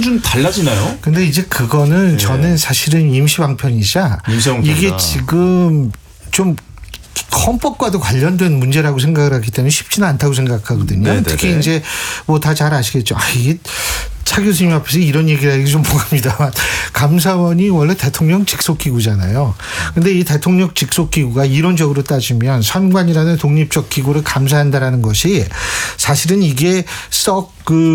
수준 달라지나요? 근데 이제 그거는 저는 사실은 임시방편이자 이게 지금 좀 헌법과도 관련된 문제라고 생각을 하기 때문에 쉽지는 않다고 생각하거든요. 네네네. 특히 이제 뭐 다 잘 아시겠죠. 이게 차 교수님 앞에서 이런 얘기를 하기 좀 뭐합니다만 감사원이 원래 대통령 직속기구잖아요. 근데 이 대통령 직속기구가 이론적으로 따지면 선관이라는 독립적 기구를 감사한다라는 것이 사실은 이게 썩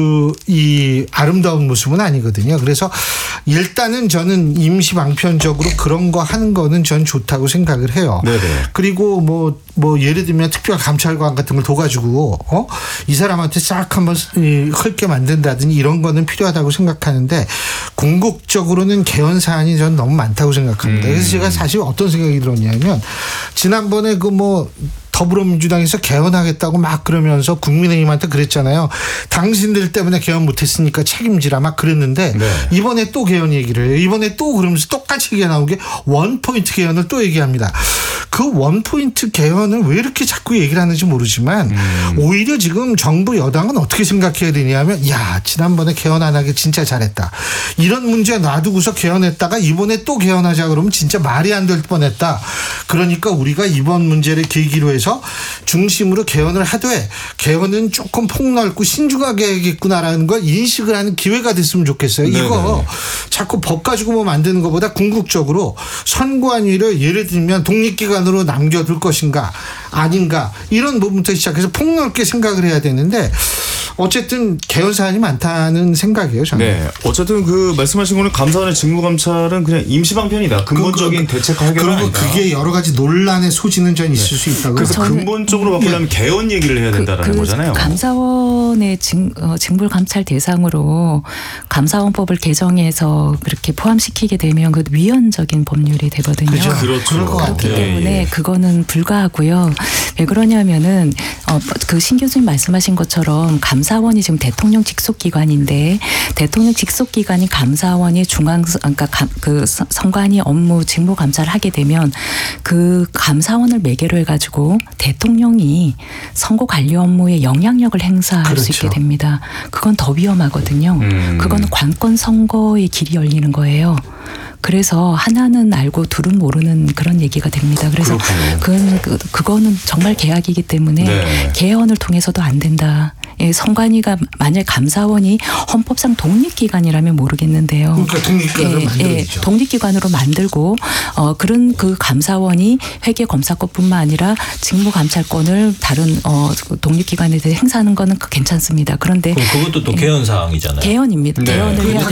이 아름다운 모습은 아니거든요. 그래서 일단은 저는 임시방편적으로 그런 거 하는 거는 전 좋다고 생각을 해요. 네네. 그리고 뭐 예를 들면 특별감찰관 같은 걸 둬가지고 이 사람한테 싹 한번 헐게 만든다든지 이런 거는 필요하다고 생각하는데 궁극적으로는 개헌 사안이 전 너무 많다고 생각합니다. 그래서 제가 사실 어떤 생각이 들었냐면 지난번에 더불어민주당에서 개헌하겠다고 막 그러면서 국민의힘한테 그랬잖아요. 당신들 때문에 개헌 못했으니까 책임지라 막 그랬는데 이번에 또 개헌 얘기를 해요. 이번에 또 그러면서 똑같이 얘기가 나오게 원포인트 개헌을 또 얘기합니다. 그 원포인트 개헌을 왜 이렇게 자꾸 얘기를 하는지 모르지만 오히려 지금 정부 여당은 어떻게 생각해야 되냐면 지난번에 개헌 안 하기 진짜 잘했다. 이런 문제 놔두고서 개헌했다가 이번에 또 개헌하자 그러면 진짜 말이 안 될 뻔했다. 그러니까 우리가 이번 문제를 계기로 해서 중심으로 개헌을 하되 개헌은 조금 폭넓고 신중하게 해야겠구나라는 걸 인식을 하는 기회가 됐으면 좋겠어요. 네네. 이거 자꾸 법 가지고 뭐 만드는 것보다 궁극적으로 선관위를 예를 들면 독립기관으로 남겨둘 것인가 아닌가 이런 부분부터 시작해서 폭넓게 생각을 해야 되는데 어쨌든 개헌 사안이 많다는 생각이에요. 저는. 네. 어쨌든 말씀하신 거는 감사원의 직무감찰은 그냥 임시방편이다. 근본적인 대책과 해결은 아니다. 그게 여러 가지 논란의 소지는 전 있을 수 있다고. 그래서 근본적으로 바꾸려면 개헌 얘기를 해야 된다는 거잖아요. 감사원의 직무감찰 대상으로 감사원법을 개정해서 그렇게 포함시키게 되면 그 위헌적인 법률이 되거든요. 그렇죠. 그렇기 때문에 그거는 불가하고요. 왜 그러냐면은 신 교수님 말씀하신 것처럼 감사원이 지금 대통령 직속기관인데 대통령 직속기관인 감사원이 그러니까 선관위 업무 직무 감찰을 하게 되면 그 감사원을 매개로 해가지고 대통령이 선거 관리 업무에 영향력을 행사할 수 있게 됩니다. 그건 더 위험하거든요. 그거는 관권 선거의 길이 열리는 거예요. 그래서 하나는 알고 둘은 모르는 그런 얘기가 됩니다. 그래서 그거는 정말 계약이기 때문에 개헌을 통해서도 안 된다. 선관위가 만약 감사원이 헌법상 독립기관이라면 모르겠는데요. 그러니까 독립기관으로 만들어야죠. 독립기관으로 만들고 그런 그 감사원이 회계검사권뿐만 아니라 직무감찰권을 다른 독립기관에 대해 행사하는 거는 괜찮습니다. 그런데 그것도 또 개헌 사항이잖아요. 개헌입니다. 개헌을 해야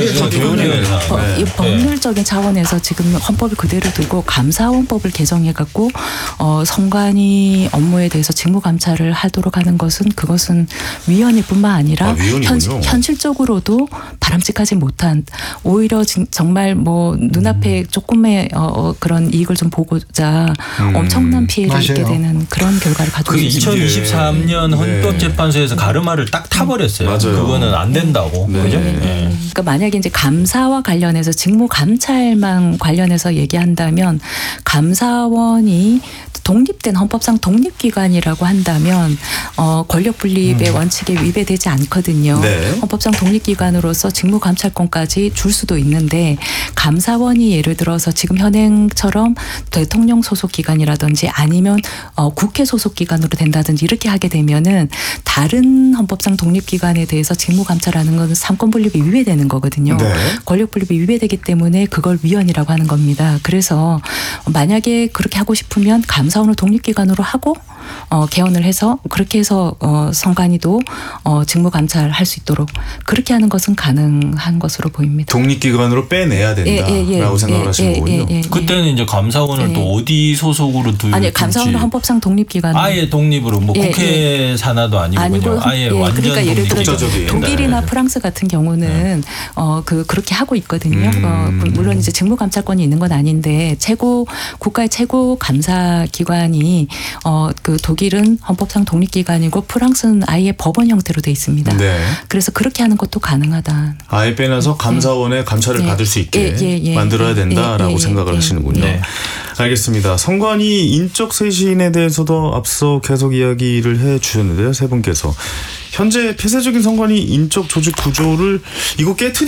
되고 법률적인 차원에서 지금 헌법을 그대로 두고 감사원법을 개정해갖고 선관위 업무에 대해서 직무감찰을 하도록 하는 것은 위헌일 뿐만 아니라 현실적으로도 바람직하지 못한 오히려 정말 눈앞에 조금의 그런 이익을 좀 보고자 엄청난 피해를 입게 되는 그런 결과를 가지고 있습니다. 2023년 헌법재판소에서 가르마를 딱 타버렸어요. 맞아요. 그거는 안 된다고. 그죠? 그러니까 만약에 이제 감사와 관련해서 직무감찰만 관련해서 얘기한다면 감사원이 독립된 헌법상 독립기관이라고 한다면 권력분립의 원칙에 위배되지 않거든요. 헌법상 독립기관으로서 직무감찰권까지 줄 수도 있는데 감사원이 예를 들어서 지금 현행처럼 대통령 소속기관이라든지 아니면 국회 소속기관으로 된다든지 이렇게 하게 되면은 다른 헌법상 독립기관에 대해서 직무감찰하는 것은 삼권분립이 위배되는 거거든요. 권력분립이 위배되기 때문에 그걸 위헌이라고 하는 겁니다. 그래서 만약에 그렇게 하고 싶으면 감사원을 독립기관으로 하고 개헌을 해서 그렇게 해서 선관위도 직무감찰할 수 있도록 그렇게 하는 것은 가능한 것으로 보입니다. 독립기관으로 빼내야 된다라고 생각을 하시는 거군요. 그때는 이제 감사원을 또 어디 소속으로 둘지. 아니 감사원은 헌법상 독립기관으로. 아예 독립으로 국회 산하도 아니고 아예 완전 그러니까 예를 들어 독자적인. 독일이나 프랑스 같은 경우는 그렇게 하고 있거든요. 물론 이제 직무감찰권이 있는 건 아닌데 국가의 최고 감사기관이 독일은 헌법상 독립기관이고 프랑스는 아예 법원 형태로 돼 있습니다. 그래서 그렇게 하는 것도 가능하다. 아예 빼놔서 감사원의 감찰을 받을 수 있게 만들어야 된다라고 생각을 하시는군요. 알겠습니다. 선관위 인적 쇄신에 대해서도 앞서 계속 이야기를 해 주셨는데요. 세 분께서 현재 폐쇄적인 선관위 인적 조직 구조를 이거 깨트리